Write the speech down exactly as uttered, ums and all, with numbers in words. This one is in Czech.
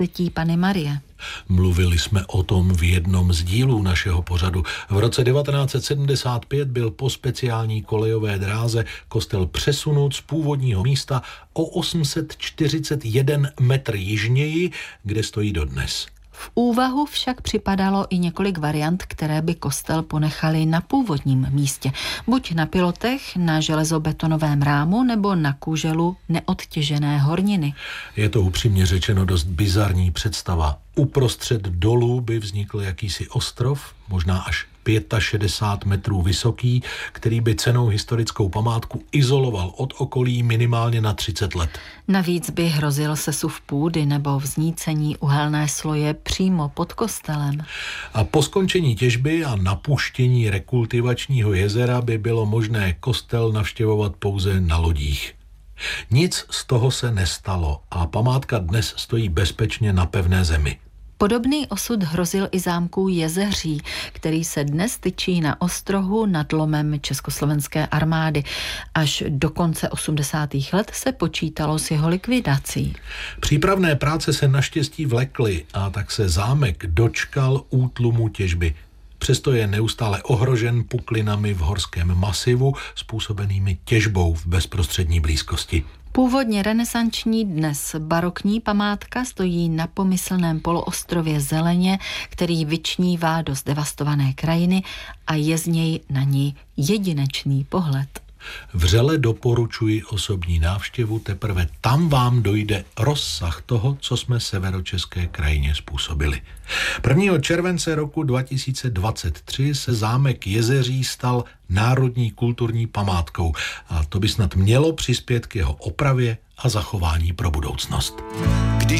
Panny Marie. Mluvili jsme o tom v jednom z dílů našeho pořadu. V roce devatenáct set sedmdesát pět byl po speciální kolejové dráze kostel přesunut z původního místa o osm set čtyřicet jedna metr jižněji, kde stojí dodnes. V úvahu však připadalo i několik variant, které by kostel ponechali na původním místě. Buď na pilotech, na železobetonovém rámu nebo na kůželu neodtěžené horniny. Je to upřímně řečeno dost bizarní představa. Uprostřed dolu by vznikl jakýsi ostrov, možná až šedesát pět metrů vysoký, který by cennou historickou památku izoloval od okolí minimálně na třicet let. Navíc by hrozil sesuv půdy nebo vznícení uhelné sloje přímo pod kostelem. A po skončení těžby a napuštění rekultivačního jezera by bylo možné kostel navštěvovat pouze na lodích. Nic z toho se nestalo a památka dnes stojí bezpečně na pevné zemi. Podobný osud hrozil i zámku Jezeří, který se dnes tyčí na ostrohu nad lomem československé armády. Až do konce osmdesátých let se počítalo s jeho likvidací. Přípravné práce se naštěstí vlekly a tak se zámek dočkal útlumu těžby. Přesto je neustále ohrožen puklinami v horském masivu způsobenými těžbou v bezprostřední blízkosti. Původně renesanční, dnes barokní památka stojí na pomyslném poloostrově Zeleně, který vyčnívá do zdevastované krajiny a je z něj na ní jedinečný pohled. Vřele doporučuji osobní návštěvu, teprve tam vám dojde rozsah toho, co jsme severočeské krajině způsobili. prvního července roku dva tisíce dvacet tři se zámek Jezeří stal národní kulturní památkou a to by snad mělo přispět k jeho opravě a zachování pro budoucnost. Když